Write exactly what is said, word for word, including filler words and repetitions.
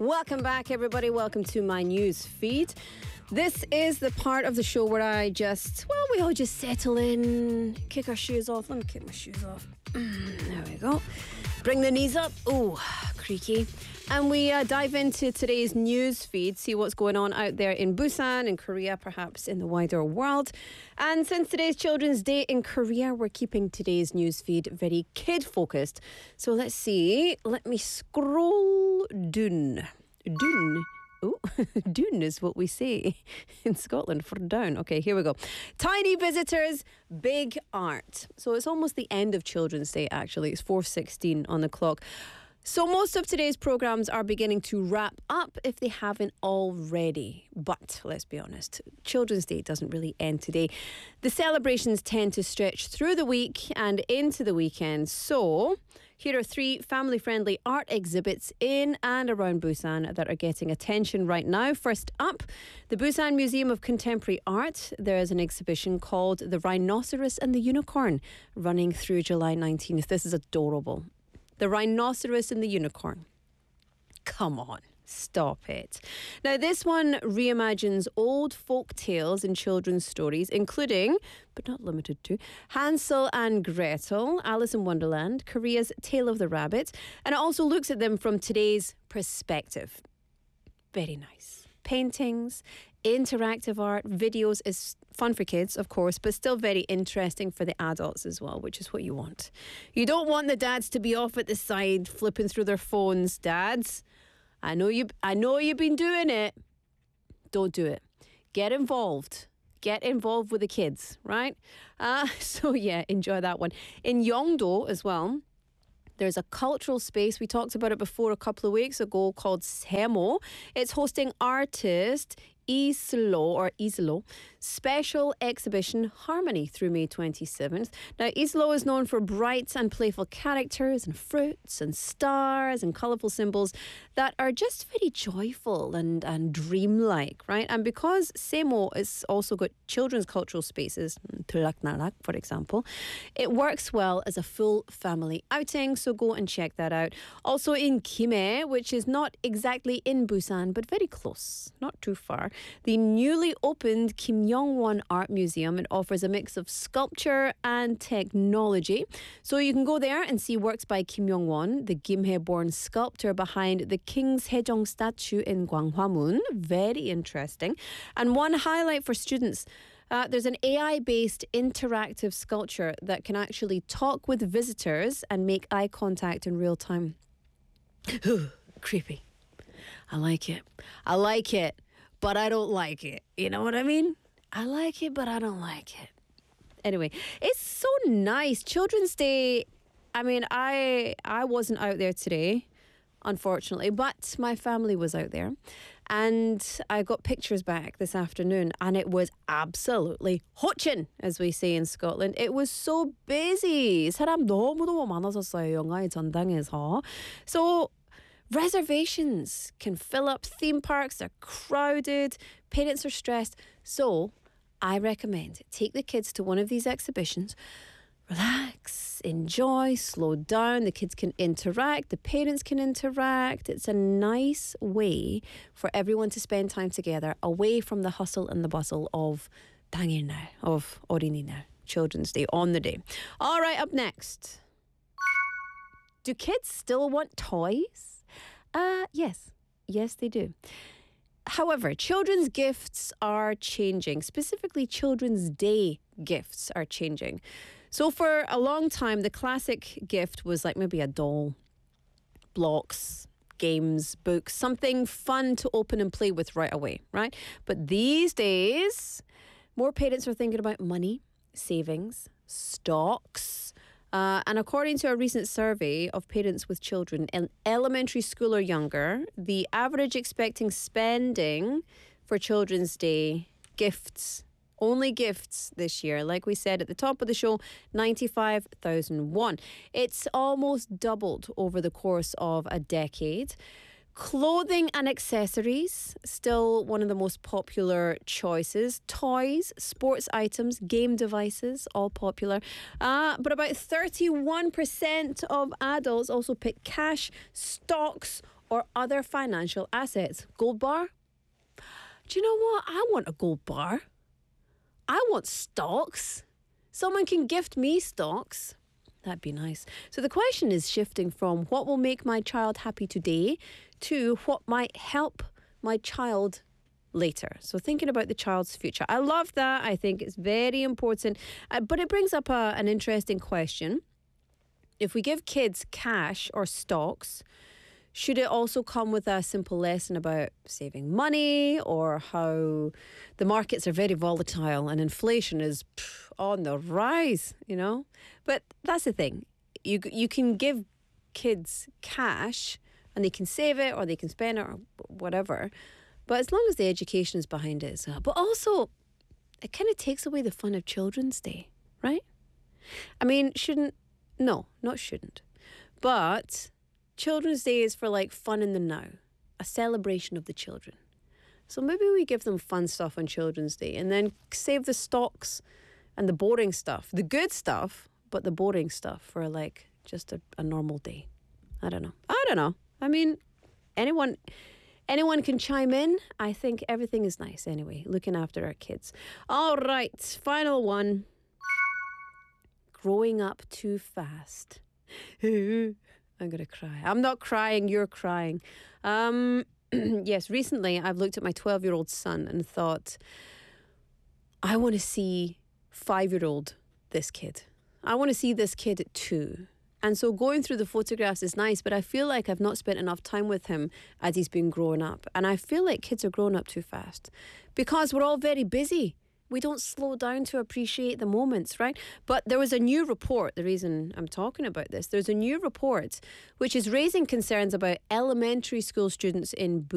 Welcome back, everybody. Welcome to my news feed. This is the part of the show where I just, well, we all just settle in, kick our shoes off. Let me kick my shoes off. There we go. Bring the knees up. Ooh, creaky. And we uh, dive into today's news feed, see what's going on out there in Busan, in Korea, perhaps in the wider world. And since today's Children's Day in Korea, we're keeping today's news feed very kid-focused. So let's see. Let me scroll down. Down. Oh, doon is what we say in Scotland for down. Okay, here we go. Tiny visitors, big art. So it's almost the end of Children's Day, actually. It's four sixteen on the clock. So most of today's programmes are beginning to wrap up if they haven't already. But let's be honest, Children's Day doesn't really end today. The celebrations tend to stretch through the week and into the weekend. So here are three family-friendly art exhibits in and around Busan that are getting attention right now. First up, the Busan Museum of Contemporary Art. There is an exhibition called The Rhinoceros and the Unicorn running through July nineteenth. This is adorable. The Rhinoceros and the Unicorn. Come on, stop it. Now, this one reimagines old folk tales and children's stories, including, but not limited to, Hansel and Gretel, Alice in Wonderland, Korea's Tale of the Rabbit, and it also looks at them from today's perspective. Very nice. Paintings, interactive art, videos is fun for kids, of course, but still very interesting for the adults as well, which is what you want. You don't want the dads to be off at the side flipping through their phones. Dads, I know you I know you've been doing it. Don't do it. Get involved. Get involved with the kids, right? Uh, so yeah, enjoy that one. In Yeongdo as well, there's a cultural space. We talked about it before a couple of weeks ago called Semo. It's hosting artist Islo or Islo special exhibition Harmony through May twenty-seventh. Now, Islo is known for bright and playful characters and fruits and stars and colourful symbols that are just very joyful and, and dreamlike, right? And because Semo has also got children's cultural spaces, Tulak Nalak, for example, it works well as a full family outing, so go and check that out. Also in Gimhae, which is not exactly in Busan, but very close, not too far, the newly opened Kim Young-won Art Museum. It offers a mix of sculpture and technology. So you can go there and see works by Kim Young-won, the Gimhae-born sculptor behind the King Sejong statue in Gwanghwamun. Very interesting. And one highlight for students, Uh, there's an A I-based interactive sculpture that can actually talk with visitors and make eye contact in real time. Creepy. I like it. I like it, but I don't like it. You know what I mean? I like it, but I don't like it. Anyway, it's so nice. Children's Day, I mean, I I wasn't out there today, unfortunately, but my family was out there. And I got pictures back this afternoon, and it was absolutely hotchin, as we say in Scotland. It was so busy. 사람 너무너무 많아졌어요, 영화의 전당에서. So reservations can fill up. Theme parks are crowded. Parents are stressed. So I recommend take the kids to one of these exhibitions. Relax, enjoy, slow down. The kids can interact, the parents can interact. It's a nice way for everyone to spend time together away from the hustle and the bustle of 당일날, of 어린이날, Children's Day, on the day. All right, up next. Do kids still want toys? Uh, yes. Yes, they do. However, children's gifts are changing. Specifically, Children's Day gifts are changing. So for a long time, the classic gift was like maybe a doll, blocks, games, books, something fun to open and play with right away, right? But these days, more parents are thinking about money, savings, stocks. Uh, and according to a recent survey of parents with children in elementary school or younger, the average expecting spending for Children's Day gifts, only gifts this year, like we said at the top of the show, ninety-five thousand won. It's almost doubled over the course of a decade. Clothing and accessories, still one of the most popular choices. Toys, sports items, game devices, all popular. Uh, but about thirty-one percent of adults also pick cash, stocks, or other financial assets. Gold bar? Do you know what? I want a gold bar. I want stocks. Someone can gift me stocks. That'd be nice. So the question is shifting from what will make my child happy today to what might help my child later. So thinking about the child's future. I love that. I think it's very important. Uh, but it brings up a, an interesting question. If we give kids cash or stocks, should it also come with a simple lesson about saving money or how the markets are very volatile and inflation is pff, on the rise, you know? But that's the thing. You you can give kids cash and they can save it or they can spend it or whatever. But as long as the education is behind it as well. But also, it kind of takes away the fun of Children's Day, right? I mean, shouldn't... No, not shouldn't. But... Children's Day is for like fun in the now, a celebration of the children. So maybe we give them fun stuff on Children's Day and then save the stocks and the boring stuff, the good stuff, but the boring stuff for like just a, a normal day. I don't know. I don't know. I mean, anyone, anyone can chime in. I think everything is nice anyway, looking after our kids. All right, final one. Growing up too fast. I'm going to cry. I'm not crying, you're crying. Um, yes, recently I've looked at my twelve-year-old son and thought, I want to see five-year-old this kid. I want to see this kid at two. And so going through the photographs is nice, but I feel like I've not spent enough time with him as he's been growing up. And I feel like kids are growing up too fast because we're all very busy. We don't slow down to appreciate the moments, right? But there was a new report, the reason I'm talking about this, there's a new report which is raising concerns about elementary school students in